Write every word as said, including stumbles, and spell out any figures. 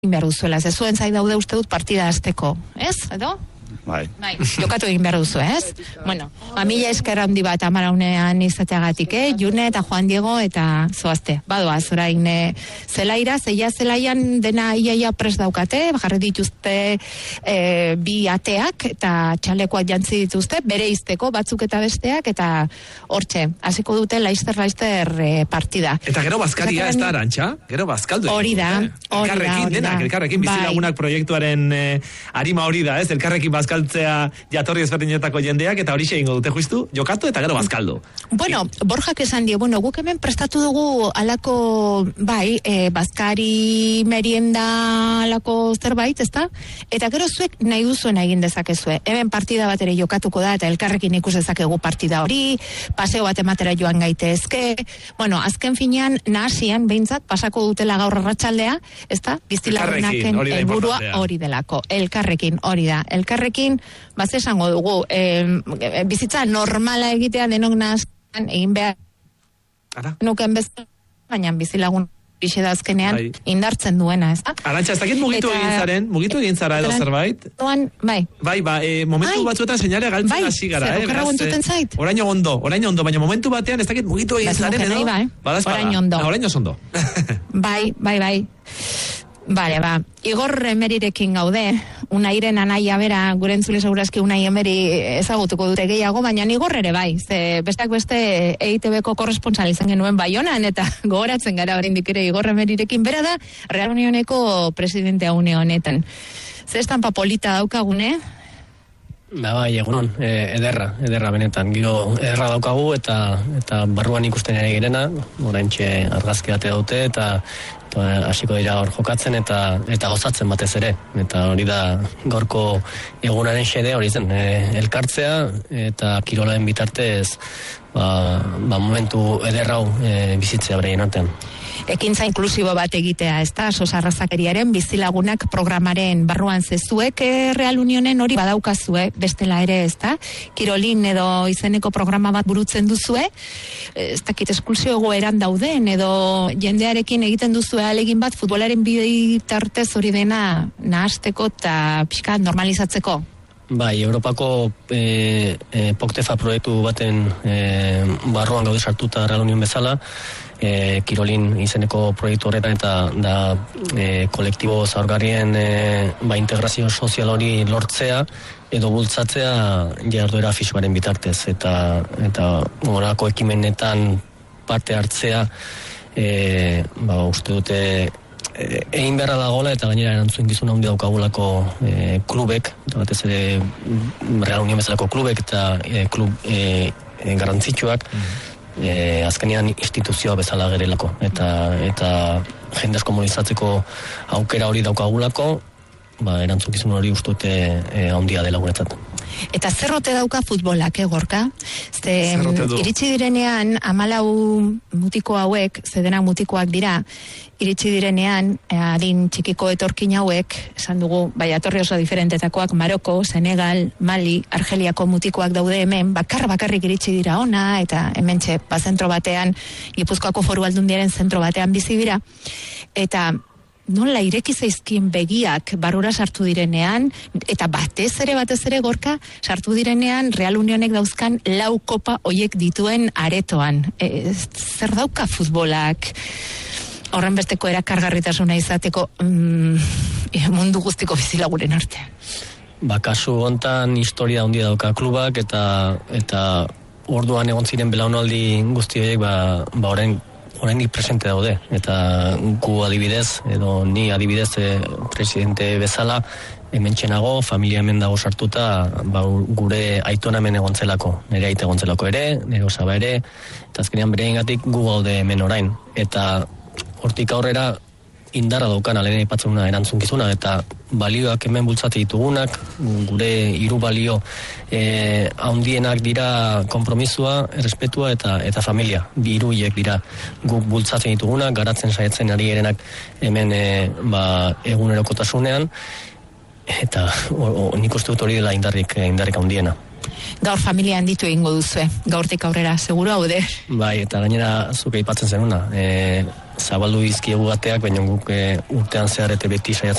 behar duzuela, ez zuen zai daude uste dut partida azteko, ez? Edo? Bai. Bai, jokatu egin behar duzu, ez? Bueno, familia esker handi bat amaraunean izateagatik, eh? June eta Juan Diego eta zoazte. Badoaz, orain e, zelaira, zeia zelaian dena iaia pres daukate, jarri dituzte e, bi ateak eta txalekoak jantzi dituzte, bere izteko batzuk eta besteak, eta hortxe, hasiko dute laizter-laizter e, partida. Eta gero bazkaria ez da, Arantxa? Gero bazkaldu. Hori da, hori da. Elkarrekin denak, elkarrekin bizilagunak proiektuaren e, arima hori da, ez? Elkarrekin bazkaldu bazkaltzea jatorri ezberdinetako jendeak, eta hori egingo dute justu, jokatu eta gero bazkaldu. Bueno, Borjak esan die, bueno, guk hemen prestatu dugu alako, bai, e, bazkari merienda alako zerbait, ezta? Eta gero zuek nahi duzuen egin dezakezue. Hemen partida bat ere jokatuko da, eta elkarrekin ikus dezakegu partida hori, paseo bat ematera joan gaitezke. Bueno, azken finean, nahasian, behintzat, pasako dutela gaur arratsaldea, ezta? Biztilagunaken helburua hori delako. Elkarrekin, hori da. Elkarrekin baz esango dugu, e, bizitza normala egitea denok nahazkan egin behar nuken bezala, baina bizilagun pixe da azkenean bai. Indartzen duena, ez da? Arantxa, ez dakit mugitu egin zaren, mugitu egin zara edo zerbait? Doan, bai. Bai, ba, e, momentu bai. batzuetan seinale galtzen hasi gara, bai, zerrokarra gontuten zait? Oraino ondo, oraino ondo, baina momentu batean ez dakit mugitu egin zaren edo? Bai, oraino ondo. Oraino ondo. Bai, bai, bai. Bale, ba, Igor Emerirekin gaude, Unairen anaia bera, gure entzule segurazki Unai Emeri ezagutuko dute gehiago, baina Igor ere bai, ze bestak beste E I T B-ko korresponsal izan genuen Baionan, eta gogoratzen gara oraindik ere Igor Emerirekin bera da, Real Unioneko presidentea une honetan. Ze estampa polita daukagune? Ba, bai, egunon, e, ederra, ederra benetan, giro ederra daukagu, eta eta barruan ikusten ere girena, oraintxe argazki bate dute, eta hasiko dira hor jokatzen eta eta gozatzen batez ere, eta hori da gaurko egunaren xede hori zen, e, elkartzea eta kirolaren bitartez ba, ba momentu ederrau e, bizitzea bereien artean. Ekintza inklusibo bat egitea, ez da, sosarrazakeriaren bizilagunak programaren barruan zezuek Real Unionen hori badaukazue, bestela ere, ez da, kirolin edo izeneko programa bat burutzen duzue, ez dakit esklusio egoeran dauden, edo jendearekin egiten duzue alegin bat, futbolaren bitartez hori dena nahasteko eta pixka normalizatzeko. Bai, Europako e, e, Poktefa proiektu baten e, barruan gaude sartuta Real Union bezala, e, kirolin izeneko proiektu horretan eta da e, kolektibo zaurgarrien e, ba, integrazio sozial hori lortzea edo bultzatzea jarduera fisikoaren bitartez eta eta horako ekimenetan parte hartzea e, ba, uste dute egin beharra dagoela eta gainera erantzun gizun handi daukagulako e, klubek, eta batez ere Real Union bezalako klubek eta e, klub e, e, garantzitsuak mm-hmm. e, azkenean instituzioa bezala gerelako eta eta jendez komunizatzeko aukera hori daukagulako, ba, erantzun gizun hori ustute e, handia dela guretzat. Eta zerrote dauka futbolak, eh, Gorka? Ze, iritsi direnean, amalau mutiko hauek, zedena mutikoak dira, iritsi direnean, adin txikiko etorkin hauek, esan dugu, bai, atorri oso diferentetakoak, Maroko, Senegal, Mali, Argeliako mutikoak daude hemen, bakar bakarrik iritsi dira ona, eta hemen txe, ba, zentro batean, Gipuzkoako Foru Aldundiaren zentro batean bizi dira, eta nola ireki zaizkien begiak barrura sartu direnean, eta batez ere, batez ere Gorka, sartu direnean Real Unionek dauzkan lau kopa hoiek dituen aretoan. E, zer dauka futbolak horren besteko erakargarritasuna izateko mm, mundu guztiko bizilaguren artean? Ba, kasu hontan historia handia dauka klubak, eta eta orduan egon ziren belaunaldi guzti horiek, ba, ba orain oraindik presente daude, eta gu adibidez, edo ni adibidez e, presidente bezala, hemen txenago, familia hemen dago sartuta, ba, gure aitona hemen egontzelako, nire aite egontzelako ere, nire osaba ere, eta azkenean bereingatik gu gaude hemen orain, eta hortik aurrera indarra daukan alene aipatzuna erantzunkizuna, eta balioak hemen bultzate ditugunak, gure hiru balio e, handienak dira konpromisua, errespetua eta eta familia. Bi hiruiek dira guk bultzatzen ditugunak, garatzen saiatzen ari erenak hemen e, ba, egunerokotasunean, eta o, o, nik uste dut hori dela indarrik, indarrik handiena. Gaur familia handitu egingo duzue, gaurtik aurrera, seguro haude. Bai, eta gainera zuke aipatzen zenuna, e, zabaldu izkiegu bateak, baina guk e, urtean zehar eta beti saiatzen